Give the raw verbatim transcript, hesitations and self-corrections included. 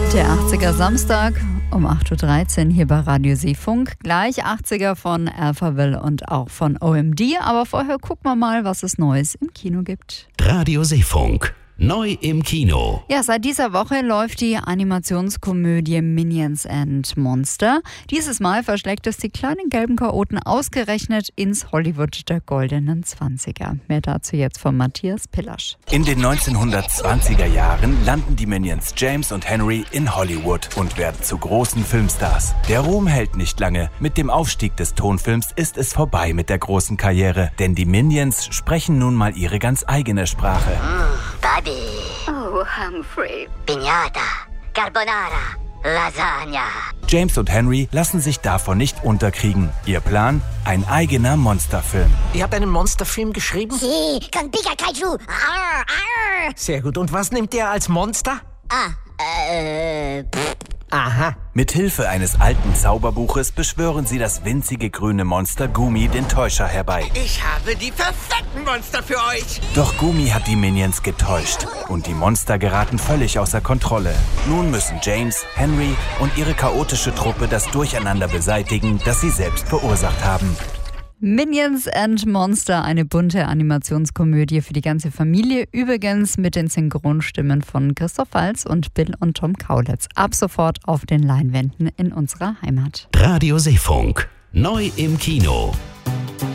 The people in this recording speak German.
Der achtziger Samstag um acht Uhr dreizehn hier bei Radio Seefunk. Gleich achtziger von Alphaville und auch von O M D. Aber vorher gucken wir mal, was es Neues im Kino gibt. Radio Seefunk. Neu im Kino. Ja, seit dieser Woche läuft die Animationskomödie Minions and Monster. Dieses Mal verschlägt es die kleinen gelben Chaoten ausgerechnet ins Hollywood der goldenen Zwanziger. Mehr dazu jetzt von Matthias Pillasch. In den neunzehnhundertzwanziger Jahren landen die Minions James und Henry in Hollywood und werden zu großen Filmstars. Der Ruhm hält nicht lange. Mit dem Aufstieg des Tonfilms ist es vorbei mit der großen Karriere. Denn die Minions sprechen nun mal ihre ganz eigene Sprache. Bobby. Oh, Humphrey. Piñata. Carbonara. Lasagna. James und Henry lassen sich davon nicht unterkriegen. Ihr Plan? Ein eigener Monsterfilm. Ihr habt einen Monsterfilm geschrieben? Si, con Pika Kaiju. Arr, arr. Sehr gut. Und was nimmt ihr als Monster? Ah, äh, pff. Aha. Mit Hilfe eines alten Zauberbuches beschwören sie das winzige grüne Monster Gumi, den Täuscher, herbei. Ich habe die perfekten Monster für euch. Doch Gumi hat die Minions getäuscht und die Monster geraten völlig außer Kontrolle. Nun müssen James, Henry und ihre chaotische Truppe das Durcheinander beseitigen, das sie selbst verursacht haben. Minions and Monster, eine bunte Animationskomödie für die ganze Familie. Übrigens mit den Synchronstimmen von Christoph Waltz und Bill und Tom Kaulitz. Ab sofort auf den Leinwänden in unserer Heimat. Radio Seefunk. Neu im Kino.